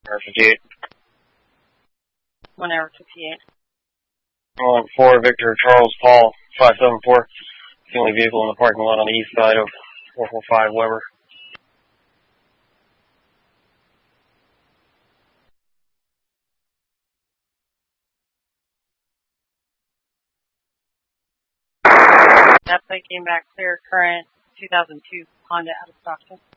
Or 58. 1 hour 58. 4 Victor Charles Paul 574. The only vehicle in the parking lot on the east side of 445 Weber. That plate came back clear. Current 2002 Honda out of Stockton.